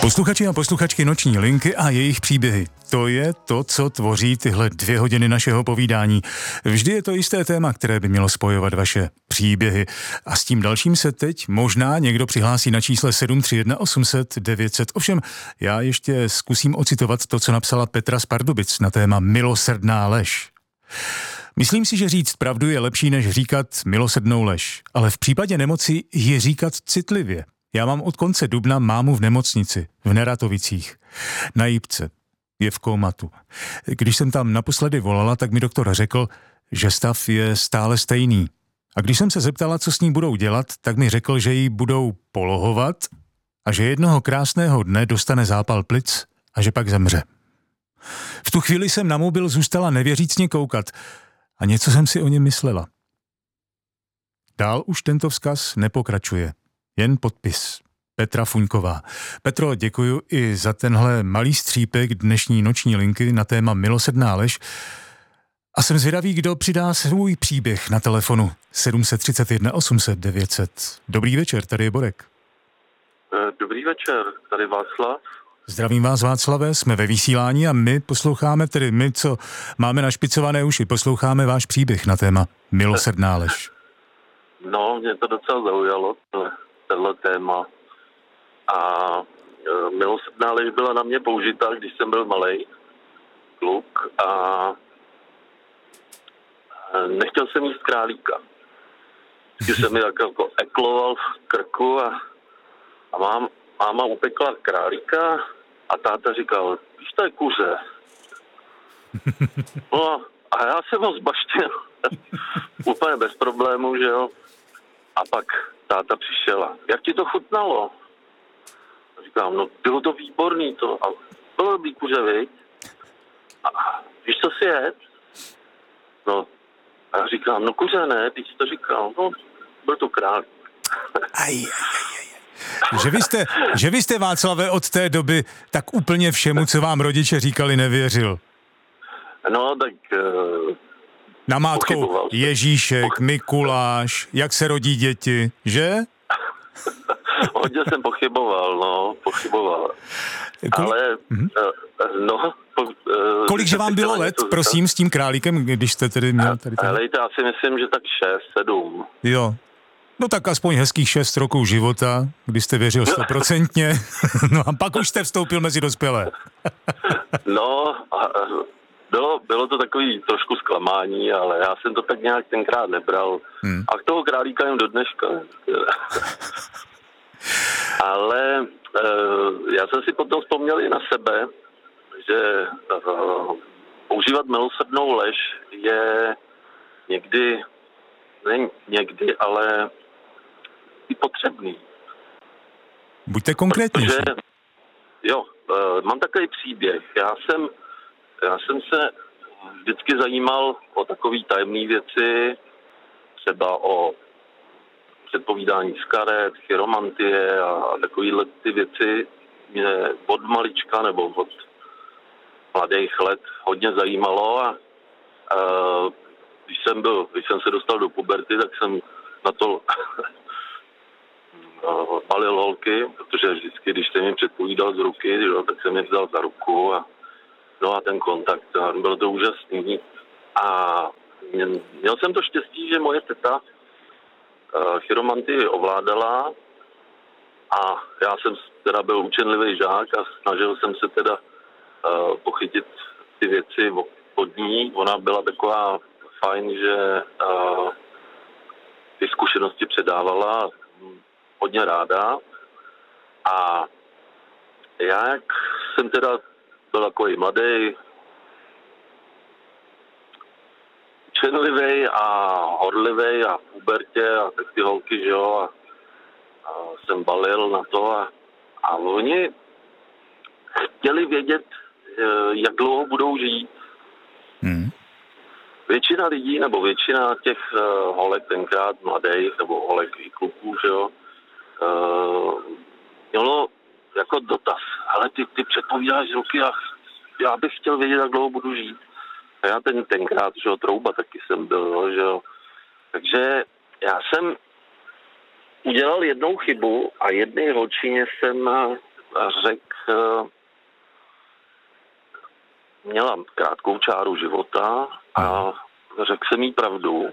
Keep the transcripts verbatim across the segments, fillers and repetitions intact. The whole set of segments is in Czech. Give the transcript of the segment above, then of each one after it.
Posluchači a posluchačky Noční linky a jejich příběhy. To je to, co tvoří tyhle dvě hodiny našeho povídání. Vždy je to jisté téma, které by mělo spojovat vaše příběhy. A s tím dalším se teď možná někdo přihlásí na čísle sedm tři jedna osm set devět set. Ovšem, já ještě zkusím ocitovat to, co napsala Petra z Pardubic na téma milosrdná lež. Myslím si, že říct pravdu je lepší, než říkat milosrdnou lež. Ale v případě nemoci je říkat citlivě. Já mám od konce dubna mámu v nemocnici, v Neratovicích, na Jipce. Je v kómatu. Když jsem tam naposledy volala, tak mi doktor řekl, že stav je stále stejný. A když jsem se zeptala, co s ní budou dělat, tak mi řekl, že ji budou polohovat a že jednoho krásného dne dostane zápal plic a že pak zemře. V tu chvíli jsem na mobil zůstala nevěřícně koukat a něco jsem si o něm myslela. Dál už tento vzkaz nepokračuje. Jen podpis. Petra Fuňková. Petro, děkuji i za tenhle malý střípek dnešní Noční linky na téma milosrdná lež. A jsem zvědavý, kdo přidá svůj příběh na telefonu sedm tři jedna osm set devět set. Dobrý večer, tady je Borek. Dobrý večer, tady Václav. Zdravím vás, Václave, jsme ve vysílání a my posloucháme, tedy my, co máme našpicované uši, posloucháme váš příběh na téma milosrdná lež. No, mě to docela zaujalo, tohle téma. A e, milosrdná lež byla na mě použitá, když jsem byl malej kluk a e, nechtěl jsem jíst králíka. Když jsem mi tak jako ekloval v krku a, a mám, máma upekla králíka a táta říkal, víš, to je kuře. No a já jsem ho zbaštil úplně bez problémů, že jo. A pak táta přišel a jak ti to chutnalo? A říkám, no bylo to výborný to. A bylo dobrý kuře, viď? A víš, co si jet? No, a já říkám, no kuře ne, ty jsi to říkal. No, byl to králík. Aj, aj, aj. Že vy jste, že vy jste, Václave, od té doby tak úplně všemu, co vám rodiče říkali, nevěřil. No, tak... Uh... Namátkou Ježíšek, Mikuláš, jak se rodí děti, že? Hodně jsem pochyboval, no, pochyboval. Kolik, Ale, mm-hmm. no... Po, Kolikže vám bylo let, prosím, s tím králíkem, když jste tedy měl tady ten... Helejte, já si myslím, že tak šest, sedm. Jo. No tak aspoň hezkých šest roků života, kdy jste věřil stoprocentně. No a pak už jste vstoupil mezi dospělé. No, a, Bylo, bylo to takový trošku zklamání, ale já jsem to tak nějak tenkrát nebral. Hmm. A k toho králíka jen do dneška. Ale uh, já jsem si potom vzpomněl i na sebe, že uh, používat milosrdnou lež je někdy, ne někdy, ale i potřebný. Buďte konkrétnější. Protože, jo, uh, mám takový příběh. Já jsem Já jsem se vždycky zajímal o takové tajemné věci, třeba o předpovídání z karet, chiromantie a, a takovéhle ty věci mě od malička nebo od mladých let hodně zajímalo a, a když jsem byl, když jsem se dostal do puberty, tak jsem na to balil holky, protože vždycky, když jsem jim předpovídal z ruky, jo, tak jsem je vzal za ruku a no a ten kontakt, bylo to úžasný. A měl jsem to štěstí, že moje teta uh, chiromantii ovládala a já jsem teda byl učenlivý žák a snažil jsem se teda uh, pochytit ty věci od ní. Ona byla taková fajn, že uh, ty zkušenosti předávala hodně ráda. A já, jak jsem teda byl takový mladý, učenlivý a horlivý a v pubertě a tak ty holky, že jo, a, a jsem balil na to a, a oni chtěli vědět, jak dlouho budou žít. Hmm. Většina lidí, nebo většina těch uh, holek tenkrát mladých, nebo holek i kluků, že jo, uh, mělo jako dotaz, ale ty, ty předpovídáš roky a já bych chtěl vědět, jak dlouho budu žít. A já ten, tenkrát, že jo, trouba taky jsem byl, že jo. Takže já jsem udělal jednou chybu a jedné holčině jsem uh, řekl, měla krátkou čáru života a řekl jsem jí pravdu.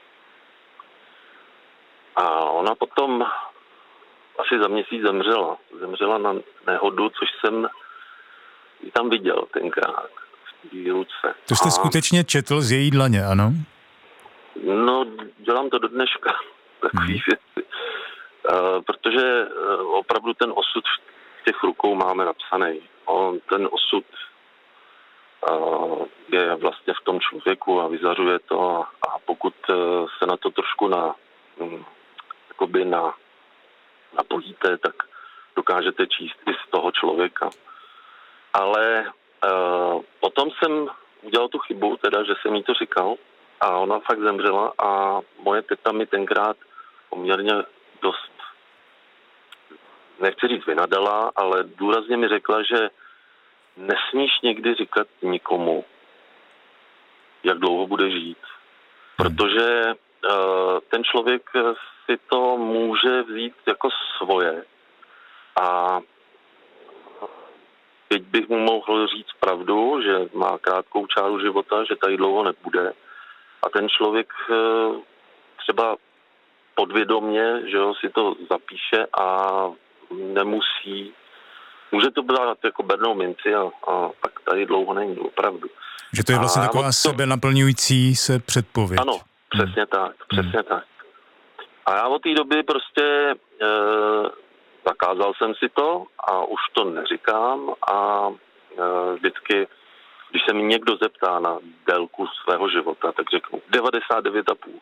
A ona potom asi za měsíc zemřela. Zemřela na nehodu, což jsem ji tam viděl tenkrát v té ruce. To jste a... skutečně četl z její dlaně, ano? No, dělám to do dneška, takový hmm. věci. Uh, protože uh, opravdu ten osud v těch rukou máme napsaný. On, ten osud uh, je vlastně v tom člověku a vyzařuje to a, a pokud uh, se na to trošku na, um, jakoby na, napojíte, tak dokážete číst i z toho člověka. Ale uh, potom jsem udělal tu chybu, teda, že jsem jí to říkal a ona fakt zemřela a moje teta mi tenkrát poměrně dost, nechci říct vynadala, ale důrazně mi řekla, že nesmíš někdy říkat nikomu, jak dlouho bude žít. Protože uh, ten člověk si to může vzít jako svoje. A teď bych mu mohl říct pravdu, že má krátkou čáru života, že tady dlouho nebude. A ten člověk uh, třeba podvědomě, že jo, si to zapíše a nemusí, může to brát jako bernou minci a, a tak tady dlouho není, opravdu. Že to je vlastně a taková to... sebenaplňující se předpověď. Ano, přesně hmm. tak, přesně hmm. tak. A já od té doby prostě e, zakázal jsem si to a už to neříkám a e, vždycky, když se mi někdo zeptá na délku svého života, tak řeknu devadesát devět a půl.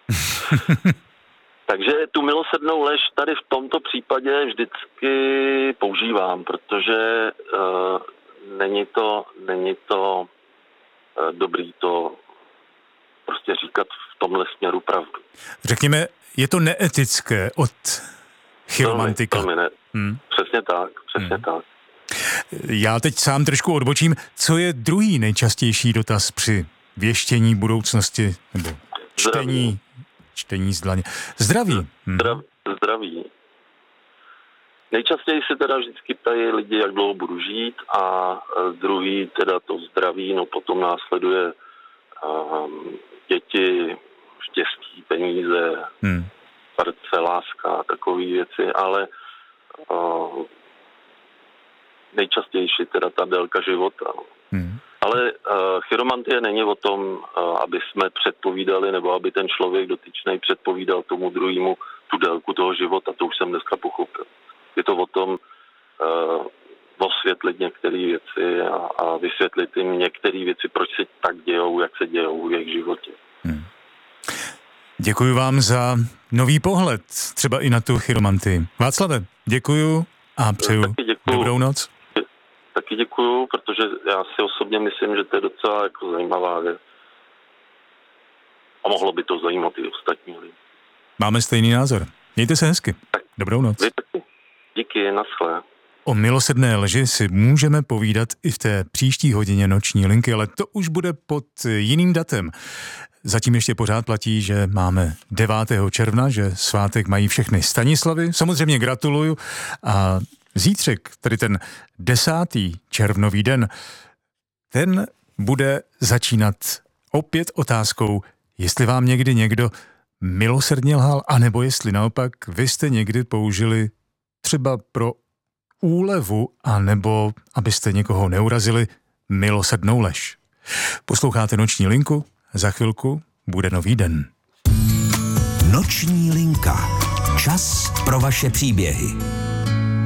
Takže tu milosrdnou lež tady v tomto případě vždycky používám, protože uh, není to, není to uh, dobrý to prostě říkat v tomhle směru pravdu. Řekněme, je to neetické od chiromantika. To mi, to mi ne. hmm. Přesně tak, přesně hmm. tak. Já teď sám trošku odbočím. Co je druhý nejčastější dotaz při věštění budoucnosti nebo čtení? Zdraví. Čtení z dlaně. Zdraví. Zdrav, zdraví. Nejčastěji se teda vždycky ptají lidi, jak dlouho budu žít a druhý teda to zdraví, no potom následuje um, děti, štěstí, peníze, hmm. srdce, láska, takové věci, ale uh, nejčastější teda ta délka života. Hmm. Ale uh, chiromantie není o tom, uh, aby jsme předpovídali, nebo aby ten člověk dotyčnej předpovídal tomu druhému tu délku toho života. To už jsem dneska pochopil. Je to o tom uh, osvětlit některé věci a, a vysvětlit jim některé věci, proč se tak dějou, jak se dějou v jejich životě. Hmm. Děkuji vám za nový pohled, třeba i na tu chiromantii. Václave, děkuju a přeju dobrou noc. Taky děkuju, protože já si osobně myslím, že to je docela jako zajímavá věc. A mohlo by to zajímat i ostatní lidi. Máme stejný názor. Mějte se hezky. Tak. Dobrou noc. Vy taky. Díky, naschle. O milosrdné lži si můžeme povídat i v té příští hodině noční linky, ale to už bude pod jiným datem. Zatím ještě pořád platí, že máme devátého června, že svátek mají všechny Stanislavy. Samozřejmě gratuluju a zítřek, tedy ten desátý červnový den, ten bude začínat opět otázkou, jestli vám někdy někdo milosrdně lhal, anebo jestli naopak vy jste někdy použili třeba pro úlevu, anebo abyste někoho neurazili, milosrdnou lež. Posloucháte Noční linku? Za chvilku bude nový den. Noční linka. Čas pro vaše příběhy.